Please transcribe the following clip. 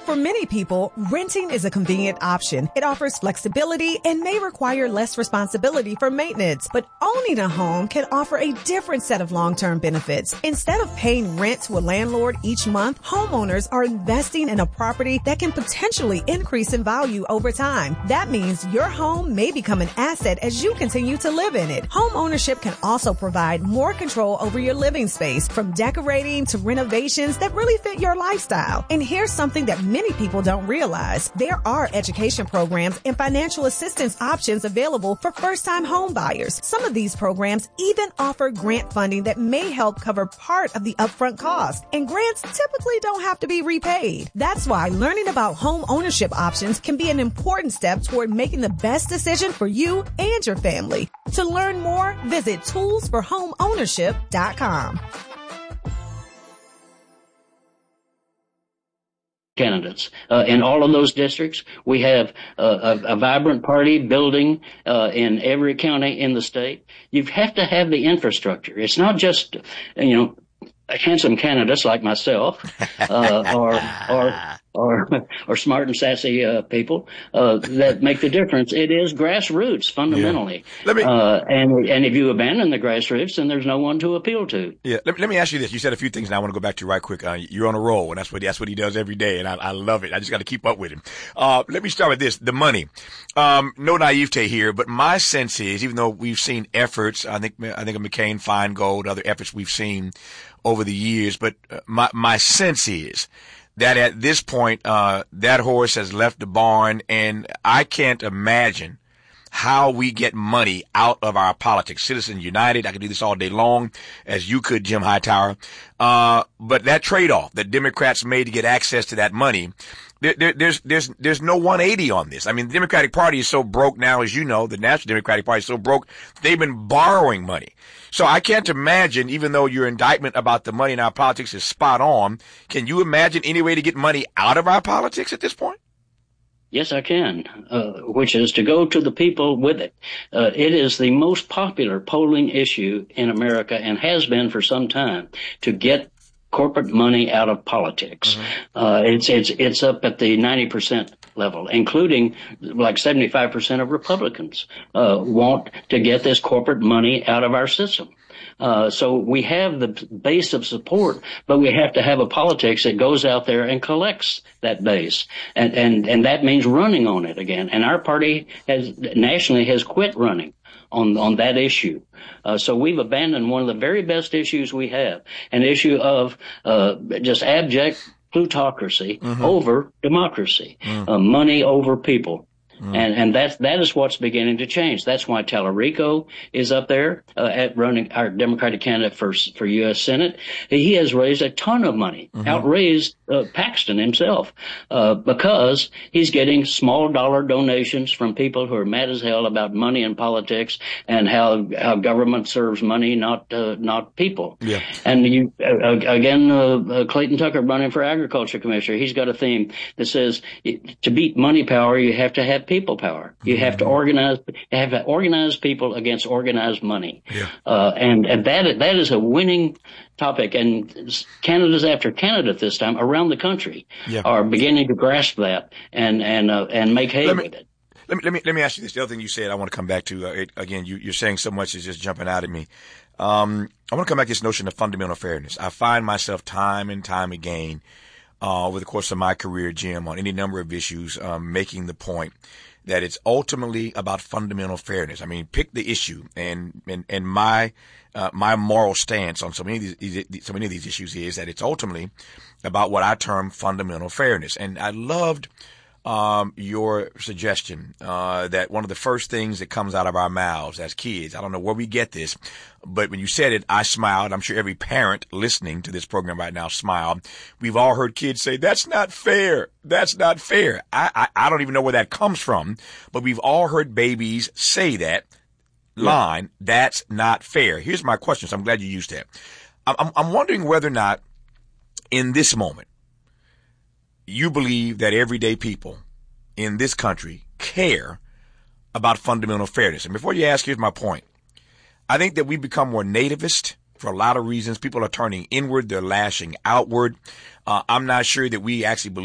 For many people, renting is a convenient option. It offers flexibility and may require less responsibility for maintenance. But owning a home can offer a different set of long-term benefits. Instead of paying rent to a landlord each month, homeowners are investing in a property that can potentially increase in value over time. That means your home may become an asset as you continue to live in it. Home ownership can also provide more control over your living space, from decorating to renovations that really fit your lifestyle. And here's something that many people don't realize. There are education programs and financial assistance options available for first-time home buyers. Some of these programs even offer grant funding that may help cover part of the upfront cost. And grants typically don't have to be repaid. That's why learning about home ownership options can be an important step toward making the best decision for you and your family. To learn more, visit toolsforhomeownership.com. Candidates in all of those districts. We have a vibrant party building in every county in the state. You have to have the infrastructure. It's not just, handsome candidates like myself or smart and sassy people that make the difference. It is grassroots fundamentally. Yeah. And if you abandon the grassroots, then there's no one to appeal to. Yeah. Let me ask you this. You said a few things, and I want to go back to right quick. You're on a roll, and that's what he does every day, and I love it. I just got to keep up with him. Let me start with this: the money. No naivete here, but my sense is, even though we've seen efforts, I think of McCain, Feingold, other efforts we've seen over the years, but my sense is that at this point, that horse has left the barn, and I can't imagine how we get money out of our politics. Citizens United, I could do this all day long, as you could, Jim Hightower. But that trade-off that Democrats made to get access to that money, there's no 180 on this. I mean, the Democratic Party is so broke now, as you know, the National Democratic Party is so broke, they've been borrowing money. So I can't imagine, even though your indictment about the money in our politics is spot on, can you imagine any way to get money out of our politics at this point? Yes, I can, which is to go to the people with it. It is the most popular polling issue in America and has been for some time, to get corporate money out of politics. Mm-hmm. It's up at the 90% level, including like 75% of Republicans want to get this corporate money out of our system. So we have the base of support, but we have to have a politics that goes out there and collects that base. And that means running on it again. And our party nationally has quit running on that issue. So we've abandoned one of the very best issues we have, an issue of just abject plutocracy over democracy, money over people. And that is what's beginning to change. That's why Tallarico is up there at running, our Democratic candidate for U.S. Senate. He has raised a ton of money, outraised Paxton himself, because he's getting small dollar donations from people who are mad as hell about money and politics and how government serves money, not people. Yeah. And Clayton Tucker running for Agriculture Commissioner, he's got a theme that says to beat money power, you have to have people power. You have to organize people against organized money. Yeah. And that is a winning topic, and candidates after candidate this time around the country are beginning to grasp that and make hay with it. Let me ask you this. The other thing you said, I want to come back to, again, you're saying so much is just jumping out at me. I want to come back to this notion of fundamental fairness. I find myself time and time again, over the course of my career, Jim, on any number of issues, making the point that it's ultimately about fundamental fairness. I mean, pick the issue, and my moral stance on so many of these issues is that it's ultimately about what I term fundamental fairness. And I loved your suggestion that one of the first things that comes out of our mouths as kids, I don't know where we get this, but when you said it, I smiled. I'm sure every parent listening to this program right now smiled. We've all heard kids say, "That's not fair. That's not fair." I don't even know where that comes from, but we've all heard babies say that line, "That's not fair." Here's my question, so I'm glad you used that. I'm wondering whether or not in this moment you believe that everyday people in this country care about fundamental fairness. And before you ask, here's my point. I think that we've become more nativist for a lot of reasons. People are turning inward. They're lashing outward. I'm not sure that we actually believe